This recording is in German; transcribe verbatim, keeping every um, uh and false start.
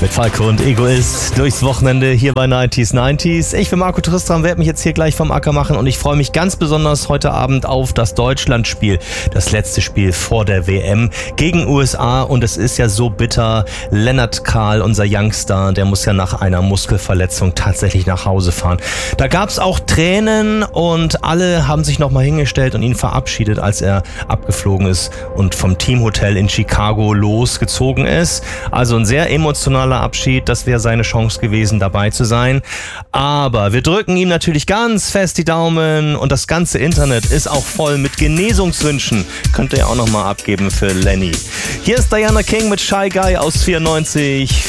Mit Falco und Egoist durchs Wochenende hier bei neunzig neunzig. Ich bin Marco Tristram, werde mich jetzt hier gleich vom Acker machen und ich freue mich ganz besonders heute Abend auf das Deutschlandspiel. Das letzte Spiel vor der W M gegen U S A und es ist ja so bitter. Lennart Kahl, unser Youngster, der muss ja nach einer Muskelverletzung tatsächlich nach Hause fahren. Da gab es auch Tränen und alle haben sich nochmal hingestellt und ihn verabschiedet, als er abgeflogen ist und vom Teamhotel in Chicago losgezogen ist. Also ein sehr emotionaler Abschied, das wäre seine Chance gewesen, dabei zu sein. Aber wir drücken ihm natürlich ganz fest die Daumen und das ganze Internet ist auch voll mit Genesungswünschen. Könnt ihr auch nochmal abgeben für Lenny. Hier ist Diana King mit Shy Guy aus vierundneunzig.